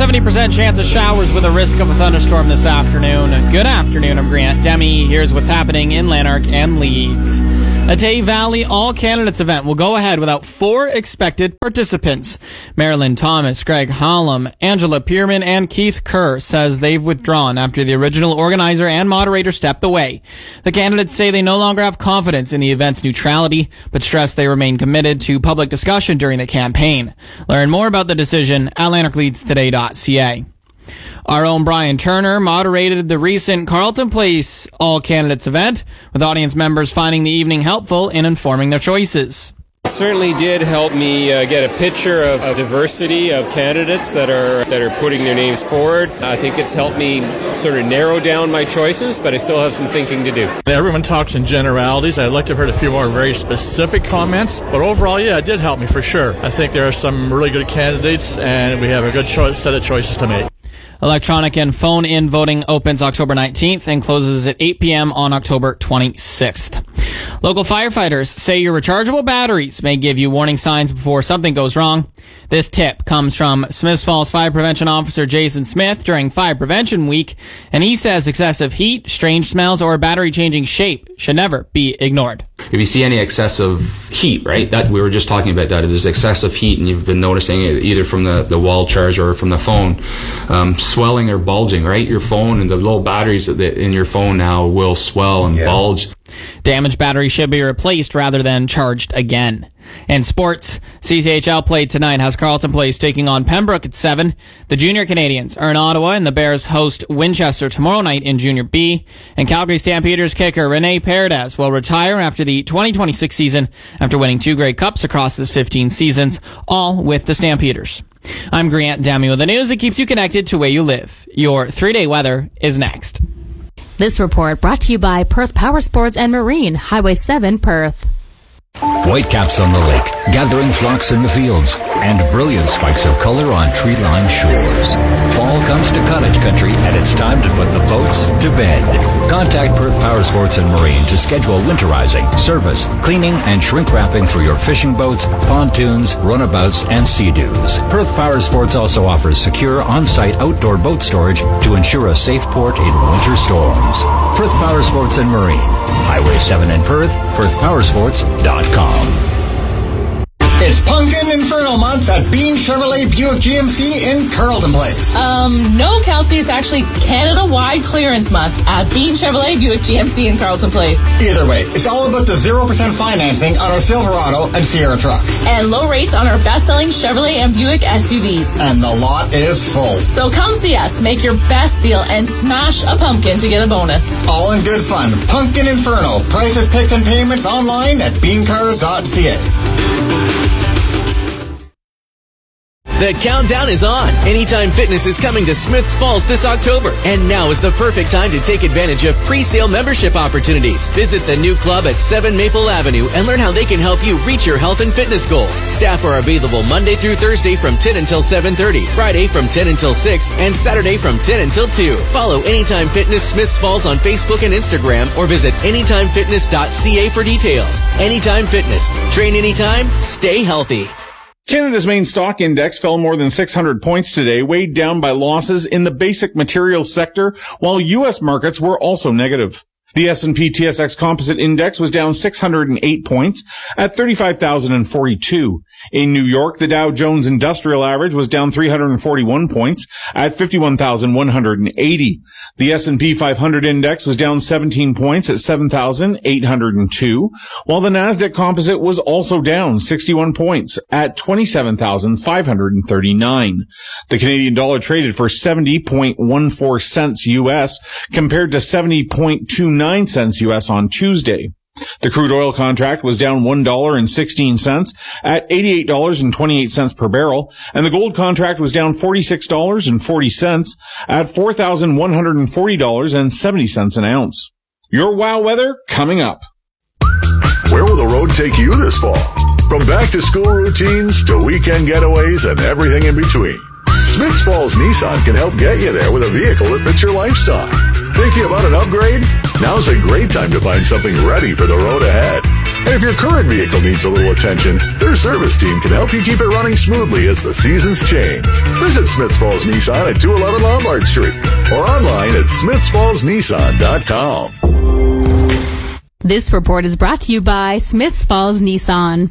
70% chance of showers with a risk of a thunderstorm this afternoon. Good afternoon, I'm Grant Demi. Here's what's happening in Lanark and Leeds. A Tay Valley All Candidates event will go ahead without 4 expected participants. Marilyn Thomas, Greg Hallam, Angela Pierman, and Keith Kerr says they've withdrawn after the original organizer and moderator stepped away. The candidates say they no longer have confidence in the event's neutrality, but stress they remain committed to public discussion during the campaign. Learn more about the decision at lanarkleadstoday.ca. Our own Brian Turner moderated the recent Carleton Place All Candidates event, with audience members finding the evening helpful in informing their choices. It certainly did help me get a picture of diversity of candidates that are putting their names forward. I think it's helped me sort of narrow down my choices, but I still have some thinking to do. Everyone talks in generalities. I'd like to have heard a few more very specific comments, but overall, yeah, it did help me for sure. I think there are some really good candidates, and we have a good set of choices to make. Electronic and phone-in voting opens October 19th and closes at 8 p.m. on October 26th. Local firefighters say your rechargeable batteries may give you warning signs before something goes wrong. This tip comes from Smiths Falls Fire Prevention Officer Jason Smith during Fire Prevention Week, and he says excessive heat, strange smells, or battery-changing shape should never be ignored. If you see any excessive heat, right, that we were just talking about that, if there's excessive heat and you've been noticing it either from the wall charge or from the phone, swelling or bulging, right, your phone and the low batteries in your phone now will swell and bulge. Damaged batteries should be replaced rather than charged again. In sports, CCHL played tonight has Carleton Place taking on Pembroke at 7. The Junior Canadians are in Ottawa, and the Bears host Winchester tomorrow night in Junior B. And Calgary Stampeders kicker Rene Paredes will retire after the 2026 season after winning 2 Grey Cups across his 15 seasons, all with the Stampeders. I'm Grant Demi with the news that keeps you connected to where you live. Your 3-day weather is next. This report brought to you by Perth Power Sports and Marine, Highway 7, Perth. Whitecaps on the lake, gathering flocks in the fields, and brilliant spikes of color on tree-lined shores. Fall comes to cottage country, and it's time to put the boats to bed. Contact Perth Power Sports and Marine to schedule winterizing, service, cleaning, and shrink wrapping for your fishing boats, pontoons, runabouts, and sea-doos. Perth Power Sports also offers secure on-site outdoor boat storage to ensure a safe port in winter storms. Perth Power Sports and Marine, Highway 7 in Perth, PerthPowersports.com. It's Pumpkin Inferno Month at Bean Chevrolet Buick GMC in Carleton Place. No, Kelsey, it's actually Canada-wide clearance month at Bean Chevrolet Buick GMC in Carleton Place. Either way, it's all about the 0% financing on our Silverado and Sierra trucks. And low rates on our best-selling Chevrolet and Buick SUVs. And the lot is full. So come see us, make your best deal, and smash a pumpkin to get a bonus. All in good fun. Pumpkin Inferno. Prices, picks, and payments online at beancars.ca. The countdown is on. Anytime Fitness is coming to Smiths Falls this October. And now is the perfect time to take advantage of pre-sale membership opportunities. Visit the new club at 7 Maple Avenue and learn how they can help you reach your health and fitness goals. Staff are available Monday through Thursday from 10 until 7:30, Friday from 10 until 6, and Saturday from 10 until 2. Follow Anytime Fitness Smiths Falls on Facebook and Instagram or visit anytimefitness.ca for details. Anytime Fitness. Train anytime, stay healthy. Canada's main stock index fell more than 600 points today, weighed down by losses in the basic materials sector, while U.S. markets were also negative. The S&P TSX Composite Index was down 608 points at 35,042. In New York, the Dow Jones Industrial Average was down 341 points at 51,180. The S&P 500 Index was down 17 points at 7,802, while the Nasdaq Composite was also down 61 points at 27,539. The Canadian dollar traded for 70.14 cents U.S. compared to 70.29 cents U.S. on Tuesday. The crude oil contract was down $1.16 at $88.28 per barrel, and the gold contract was down $46.40 at $4,140.70 an ounce. Your wow weather coming up. Where will the road take you this fall? From back-to-school routines to weekend getaways and everything in between, Smiths Falls Nissan can help get you there with a vehicle that fits your lifestyle. Thinking about an upgrade? Now's a great time to find something ready for the road ahead. And if you're your current vehicle needs a little attention, their service team can help you keep it running smoothly as the seasons change. Visit Smiths Falls Nissan at 211 Lombard Street or online at smithsfallsnissan.com. This report is brought to you by Smiths Falls Nissan.